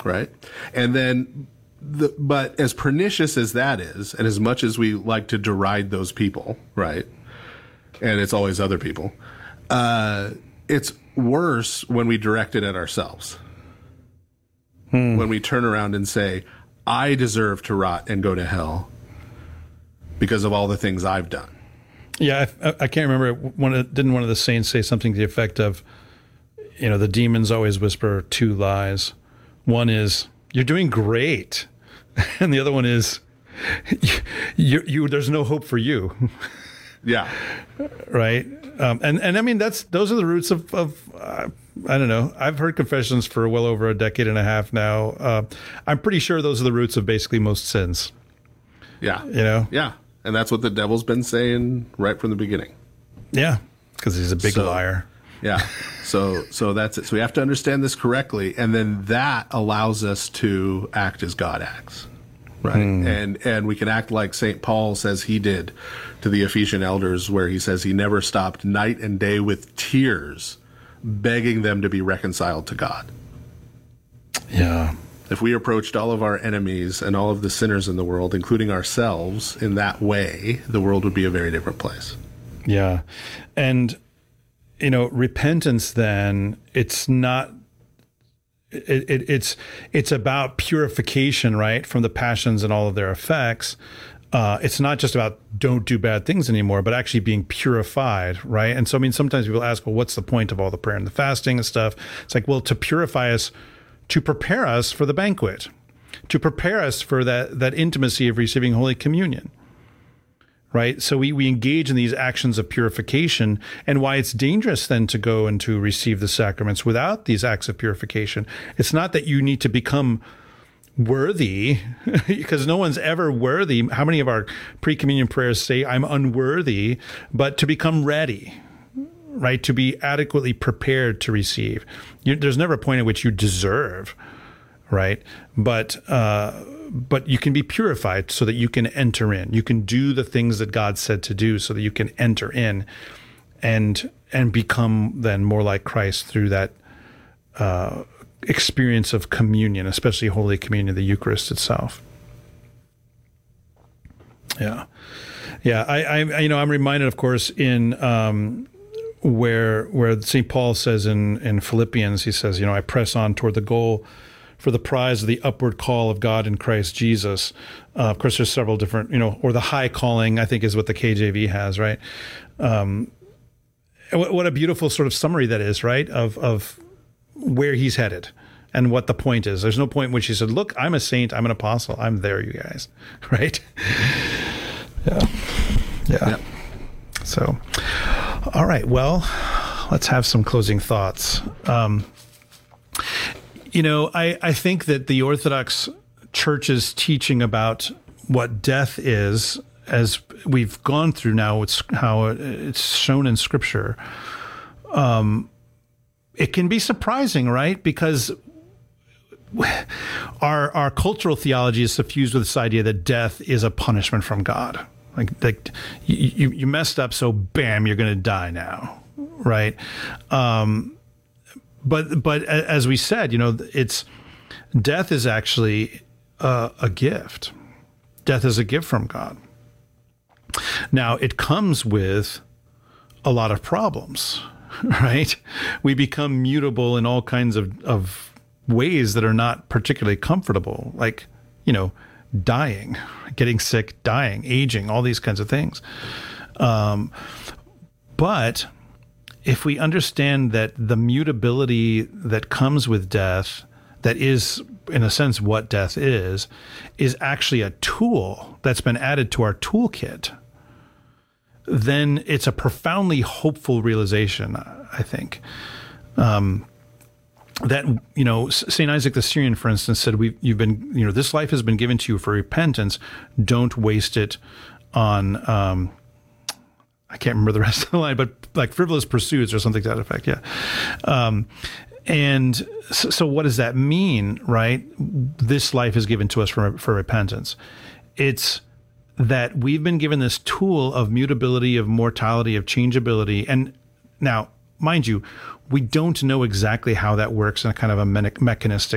right? And then, but as pernicious as that is, and as much as we like to deride those people, right? And it's always other people. It's worse when we direct it at ourselves. When we turn around and say, I deserve to rot and go to hell because of all the things I've done. Yeah, I can't remember. Didn't one of the saints say something to the effect of, the demons always whisper two lies. One is, you're doing great. And the other one is, there's no hope for you. Yeah. Right. And I mean, those are the roots of I don't know. I've heard confessions for well over a decade and a half now. I'm pretty sure those are the roots of basically most sins. Yeah. Yeah. And that's what the devil's been saying right from the beginning. Yeah. Because he's a big liar. Yeah. So that's it. So we have to understand this correctly. And then that allows us to act as God acts. Right. And we can act like St. Paul says he did to the Ephesian elders, where he says he never stopped night and day with tears begging them to be reconciled to God. Yeah. If we approached all of our enemies and all of the sinners in the world, including ourselves, in that way, the world would be a very different place. Yeah. And, repentance then, it's not, it's about purification, right, from the passions and all of their effects. It's not just about don't do bad things anymore, but actually being purified, right? And so, sometimes people ask, well, what's the point of all the prayer and the fasting and stuff? It's like, well, to purify us, to prepare us for the banquet, to prepare us for that intimacy of receiving Holy Communion, right? So we engage in these actions of purification, and why it's dangerous then to go and to receive the sacraments without these acts of purification. It's not that you need to become worthy, because no one's ever worthy. How many of our pre-communion prayers say, I'm unworthy, but to become ready, right? To be adequately prepared to receive. There's never a point at which you deserve, right? But you can be purified so that you can enter in. You can do the things that God said to do so that you can enter in and become then more like Christ through that experience of communion, especially Holy Communion, the Eucharist itself. Yeah. Yeah. I'm reminded, of course, in where St. Paul says in Philippians, he says, I press on toward the goal for the prize of the upward call of God in Christ Jesus. Of course, there's several different, or the high calling, I think is what the KJV has, right? What a beautiful sort of summary that is, right? Of where he's headed and what the point is. There's no point in which he said, look, I'm a saint, I'm an apostle, I'm there, you guys, right? Yeah. So, all right, well, let's have some closing thoughts. I think that the Orthodox Church's teaching about what death is, as we've gone through now, it's how it's shown in Scripture. It can be surprising, right? Because our cultural theology is suffused with this idea that death is a punishment from God. Like you messed up, so bam, you're going to die now, right? But as we said, death is actually a gift. Death is a gift from God. Now, it comes with a lot of problems, right? We become mutable in all kinds of ways that are not particularly comfortable, like, dying, getting sick, dying, aging, all these kinds of things. But if we understand that the mutability that comes with death, that is, in a sense, what death is actually a tool that's been added to our toolkit, then it's a profoundly hopeful realization, I think. That, St. Isaac the Syrian, for instance, said, you've been, this life has been given to you for repentance. Don't waste it on, I can't remember the rest of the line, but like frivolous pursuits or something to that effect. Yeah. And so what does that mean, right? This life is given to us for repentance. It's that we've been given this tool of mutability, of mortality, of changeability. And now, mind you, we don't know exactly how that works in a kind of a mechanistic